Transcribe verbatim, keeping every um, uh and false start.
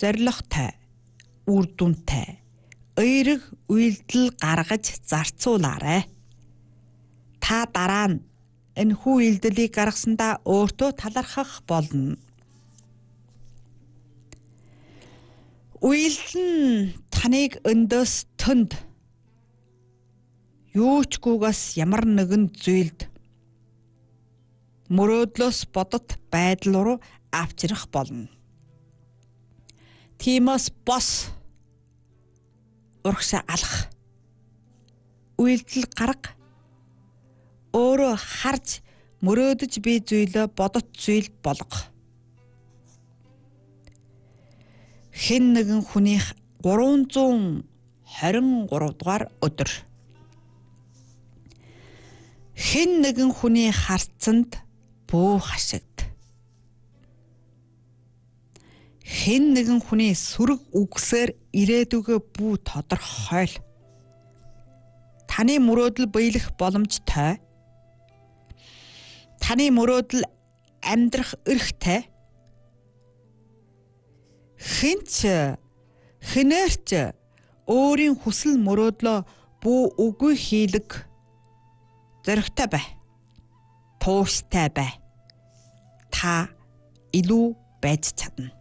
зоригтой, үр дүнтэй, эерэг үйлдэл гаргаж зарцуулаарай. Та дараа нь энэхүү үйлдэлийг гаргасандаа өөртөө талархах болно. Үйлдэл нь таныг өндөс төнд юучгүйгээс ямар нэгэн зүйлд мөрөөдлөөс бодот байдал руу авчрах болно. Тиймээс бос урагшаа алах. Үйлдэл гарга. Өөрөө харж мөрөөдөж бий зүйлөө бодот зүйл болго. Хэн нэгэн хүнийх гурван зуун хорин гурав дугаар өдөр. Хэн нэгэн хүний харцанд бөө хашигд. Хэн нэгэн хүний сүрэг үгсээр ирээдүгөө бүү тодорхойл. Таны мөрөөдөл биелэх боломжтой. Таны мөрөөдөл амьдрах эрхтэй. Хинч хинээрч өөрийн хүсэл мөрөөдлөө бүү үгүй хийлэг зоригтой бай. Тууштай бай. Та илүү байж чадна.